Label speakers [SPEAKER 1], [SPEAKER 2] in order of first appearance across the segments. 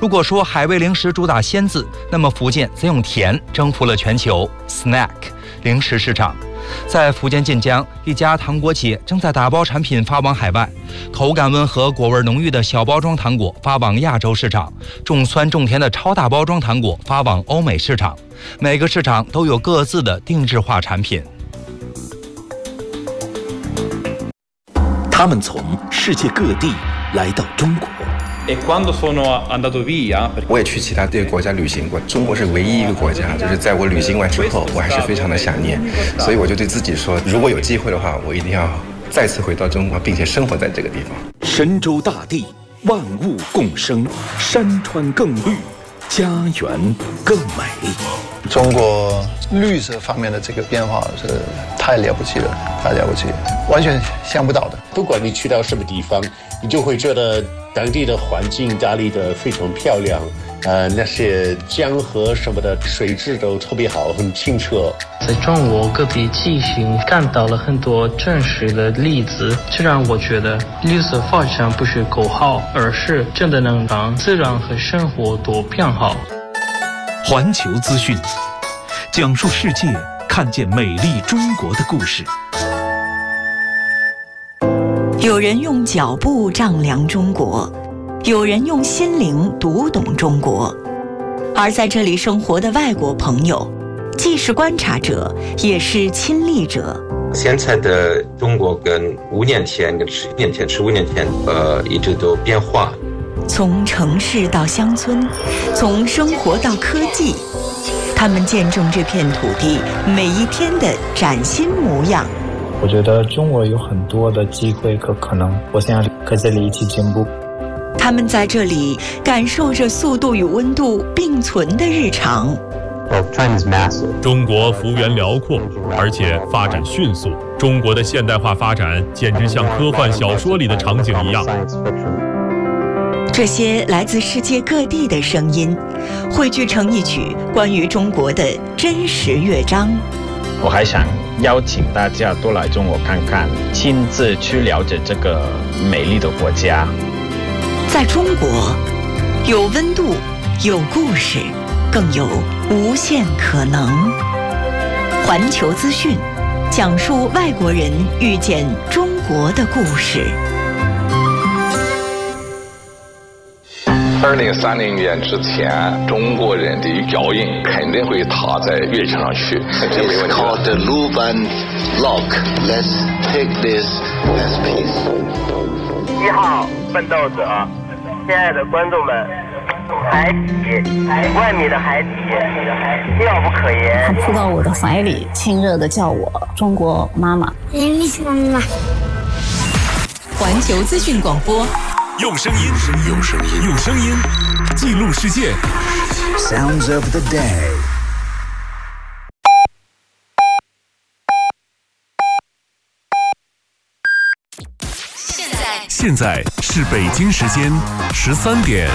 [SPEAKER 1] 如果说海味零食主打鲜字，那么福建则用甜征服了全球 snack 零食市场。在福建晋江，一家糖果企业正在打包产品发往海外，口感温和、果味浓郁的小包装糖果发往亚洲市场，重酸重甜的超大包装糖果发往欧美市场。每个市场都有各自的定制化产品。
[SPEAKER 2] 他们从世界各地来到中国。
[SPEAKER 3] 我也去其他国家旅行过，中国是唯一一个国家，就是在我旅行完之后，我还是非常的想念，所以我就对自己说，如果有机会的话，我一定要再次回到中国，并且生活在这个地方。
[SPEAKER 2] 神州大地，万物共生，山川更绿，家园更美。
[SPEAKER 4] 中国绿色方面的这个变化是太了不起了，太了不起，完全想不到的。
[SPEAKER 5] 不管你去到什么地方，你就会觉得当地的环境打理得非常漂亮，那些江河什么的水质都特别好，很清澈。
[SPEAKER 6] 在中国各地进行看到了很多真实的例子，这让我觉得绿色发展不是口号，而是真的能让自然和生活都变好。
[SPEAKER 2] 环球资讯，讲述世界看见美丽中国的故事。
[SPEAKER 7] 有人用脚步丈量中国，有人用心灵读懂中国。而在这里生活的外国朋友，既是观察者，也是亲历者。
[SPEAKER 8] 现在的中国跟5年前、跟10年前、15年前，一直都变化。
[SPEAKER 7] 从城市到乡村，从生活到科技，他们见证这片土地每一天的崭新模样。
[SPEAKER 9] 我觉得中国有很多的机会和可能，我想和这里一起进步。
[SPEAKER 7] 他们在这里感受着速度与温度并存的日常。
[SPEAKER 10] 中国幅员辽阔，而且发展迅速。中国的现代化发展简直像科幻小说里的场景一样。
[SPEAKER 7] 这些来自世界各地的声音，汇聚成一曲关于中国的真实乐章。
[SPEAKER 11] 我还想邀请大家多来中国看看，亲自去了解这个美丽的国家。
[SPEAKER 7] 在中国，有温度，有故事，更有无限可能。环球资讯，讲述外国人遇见中国的故事。
[SPEAKER 12] 2030年之前，中国人的脚印肯定会踏在月球上去。
[SPEAKER 13] It's called the Luban Lock. Let's take this as peace.
[SPEAKER 14] 1号奋斗者，亲爱的观众们，海底，1万米的海底，妙不可言。
[SPEAKER 15] 他扑到我的怀里，亲热地叫我中国妈妈。
[SPEAKER 16] 妈妈。
[SPEAKER 17] 环球资讯广播。
[SPEAKER 2] 用声音记录世界。 Sounds of the day。 现在是北京时间13点，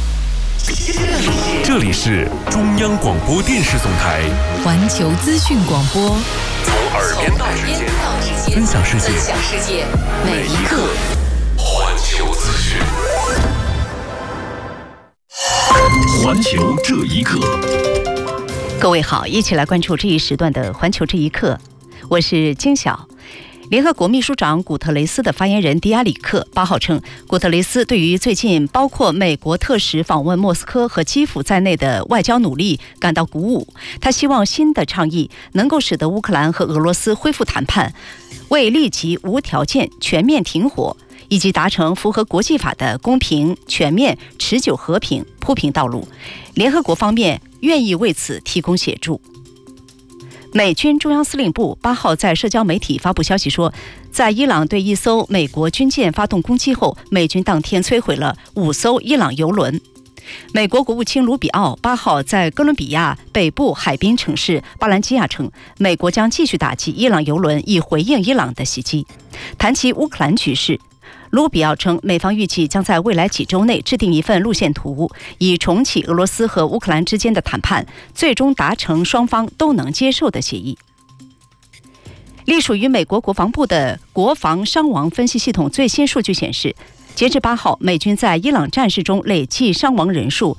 [SPEAKER 2] 这里是中央广播电视总台
[SPEAKER 17] 环球资讯广播，
[SPEAKER 2] 从耳边到指尖，分享世界每一刻。环球资讯，环球这一刻。
[SPEAKER 18] 各位好，一起来关注这一时段的环球这一刻，我是金晓。联合国秘书长古特雷斯的发言人迪亚里克8号称，古特雷斯对于最近包括美国特使访问莫斯科和基辅在内的外交努力感到鼓舞。他希望新的倡议能够使得乌克兰和俄罗斯恢复谈判，为立即无条件全面停火以及达成符合国际法的公平、全面、持久和平铺平道路。联合国方面愿意为此提供协助。美军中央司令部8号在社交媒体发布消息说，在伊朗对一艘美国军舰发动攻击后，美军当天摧毁了5艘伊朗油轮。美国国务卿卢比奥8号在哥伦比亚北部海滨城市巴兰基亚称，美国将继续打击伊朗油轮，以回应伊朗的袭击。谈及乌克兰局势，卢比奥称，美方预计将在未来几周内制定一份路线图，以重启俄罗斯和乌克兰之间的谈判，最终达成双方都能接受的协议。隶属于美国国防部的国防伤亡分析系统最新数据显示，截至8号，美军在伊朗战事中累计伤亡人数